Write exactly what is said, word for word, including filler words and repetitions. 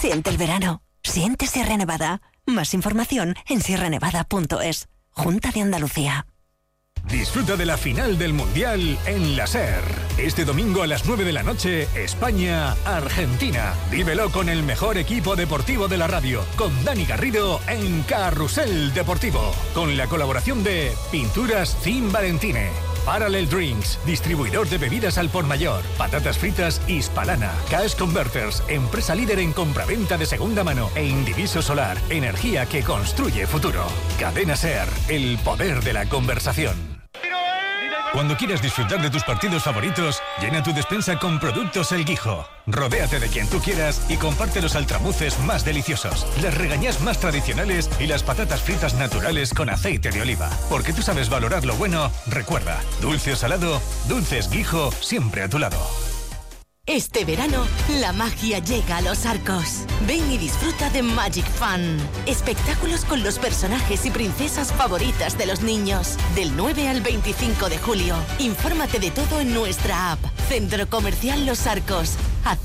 Siente el verano. Siente Sierra Nevada. Más información en sierra nevada punto es. Junta de Andalucía. Disfruta de la final del Mundial en la SER. Este domingo a las nueve de la noche, España-Argentina. Vívelo con el mejor equipo deportivo de la radio, con Dani Garrido en Carrusel Deportivo. Con la colaboración de Pinturas Cin Valentine, Parallel Drinks, distribuidor de bebidas al por mayor, patatas fritas Hispalana, Cash Converters, empresa líder en compraventa de segunda mano, e Indiviso Solar, energía que construye futuro. Cadena SER, el poder de la conversación. Cuando quieras disfrutar de tus partidos favoritos, llena tu despensa con Productos El Guijo. Rodéate de quien tú quieras y comparte los altramuces más deliciosos, las regañás más tradicionales y las patatas fritas naturales con aceite de oliva. Porque tú sabes valorar lo bueno, recuerda, dulce o salado, Dulces Guijo, siempre a tu lado. Este verano, la magia llega a Los Arcos. Ven y disfruta de Magic Fun. Espectáculos con los personajes y princesas favoritas de los niños. Del nueve al veinticinco de julio. Infórmate de todo en nuestra app. Centro Comercial Los Arcos. Haz